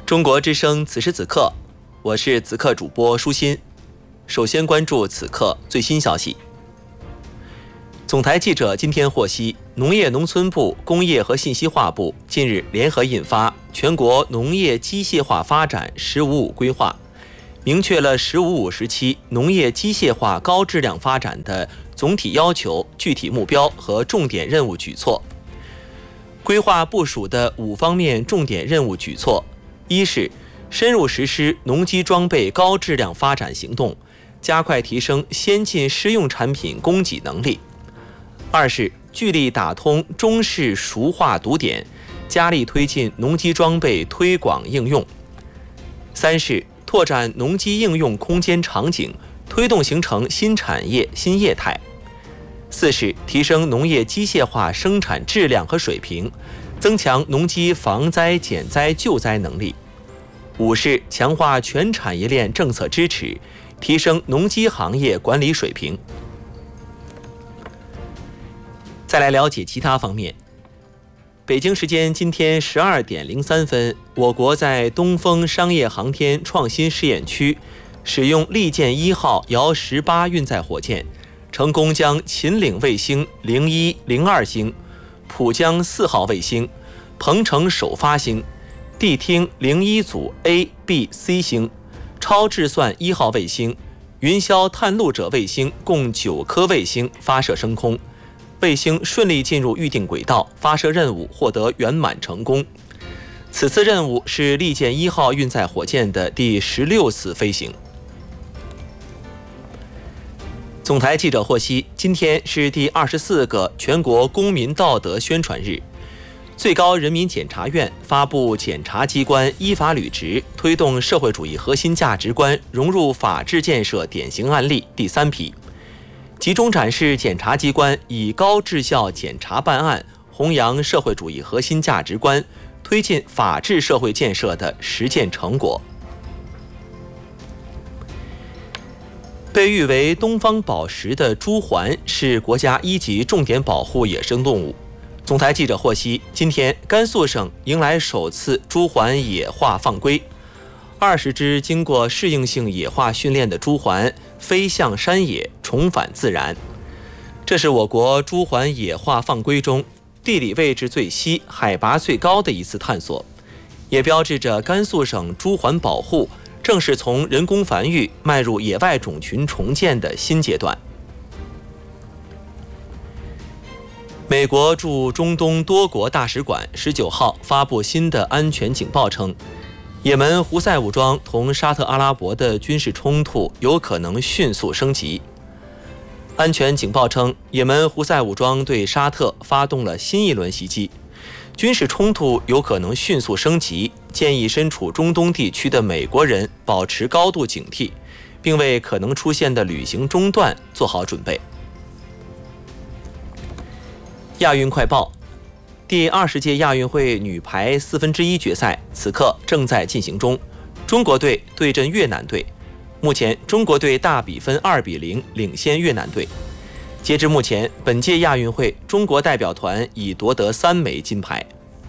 中国之声此时此刻，我是此刻主播舒心。首先关注此刻最新消息。总台记者今天获悉，农业农村部、工业和信息化部近日联合印发《全国农业机械化发展“十五五”规划》，明确了“十五五”时期农业机械化高质量发展的总体要求、具体目标和重点任务举措。规划部署的5方面重点任务举措：一是深入实施农机装备高质量发展行动，加快提升先进适用产品供给能力；二是聚力打通中式熟化堵点，加力推进农机装备推广应用；三是拓展农机应用空间场景，推动形成新产业新业态；四是提升农业机械化生产质量和水平，增强农机防灾减灾救灾能力；五是强化全产业链政策支持，提升农机行业管理水平。再来了解其他方面。北京时间今天12点03分，我国在东风商业航天创新试验区使用利剑1号遥18运载火箭，成功将秦岭卫星01、02星、浦江4号卫星、鹏程首发星、地听01组 A、B、C 星、超质算1号卫星、云霄探路者卫星共9颗卫星发射升空，卫星顺利进入预定轨道，发射任务获得圆满成功。此次任务是利剑1号运载火箭的第16次飞行。总台记者获悉，今天是第24个全国公民道德宣传日。最高人民检察院发布《检察机关依法履职，推动社会主义核心价值观融入法治建设典型案例》第3批，集中展示检察机关以高质效检察办案，弘扬社会主义核心价值观，推进法治社会建设的实践成果。被誉为东方宝石的朱鹮是国家1级重点保护野生动物。总台记者获悉，今天甘肃省迎来首次朱鹮野化放归，20只经过适应性野化训练的朱鹮飞向山野，重返自然。这是我国朱鹮野化放归中地理位置最西、海拔最高的一次探索，也标志着甘肃省朱鹮保护正是从人工繁育迈入野外种群重建的新阶段。美国驻中东多国大使馆19号发布新的安全警报称，也门胡塞武装同沙特阿拉伯的军事冲突有可能迅速升级。安全警报称，也门胡塞武装对沙特发动了新一轮袭击，军事冲突有可能迅速升级，建议身处中东地区的美国人保持高度警惕，并为可能出现的旅行中断做好准备。亚运快报：第20届亚运会女排1/4决赛此刻正在进行中，中国队对阵越南队。目前中国队大比分2-0领先越南队。截至目前，本届亚运会中国代表团已夺得3枚金牌。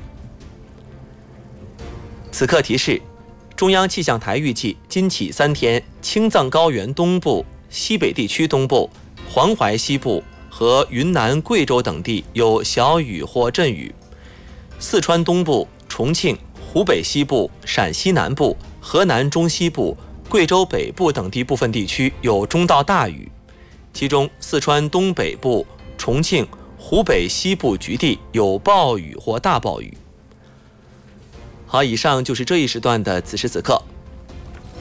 此刻提示：中央气象台预计今起3天，青藏高原东部、西北地区东部、黄淮西部和云南、贵州等地有小雨或阵雨，四川东部、重庆、湖北西部、陕西南部、河南中西部、贵州北部等地部分地区有中到大雨，其中四川东北部、重庆、湖北西部局地有暴雨或大暴雨。好，以上就是这一时段的此时此刻。